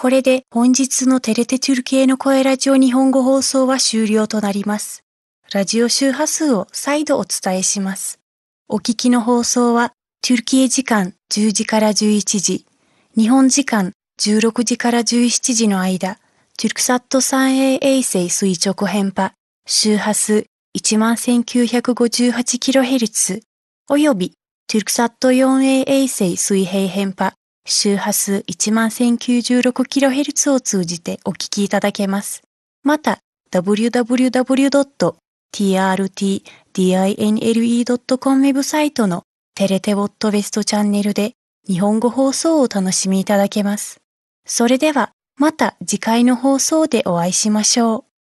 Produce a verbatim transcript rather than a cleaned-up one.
これで本日のテレテトゥルキエの声ラジオ日本語放送は終了となります。ラジオ周波数を再度お伝えします。お聞きの放送はトゥルキエ時間じゅうじからじゅういちじ、日本時間じゅうろくじからじゅうしちじの間、トゥルクサット スリーエー 衛星垂直編波、周波数 いちまんせんきゅうひゃくごじゅうはちキロヘルツ、およびトゥルクサット フォーエー 衛星水平編波、周波数 いちまんせんきゅうじゅうろくキロヘルツ を通じてお聞きいただけます。また、ダブリューダブリューダブリュードットティーアールティーディーアイエヌエルイードットコム ウェブサイトのテレテウォットウェストチャンネルで日本語放送をお楽しみいただけます。それでは、また次回の放送でお会いしましょう。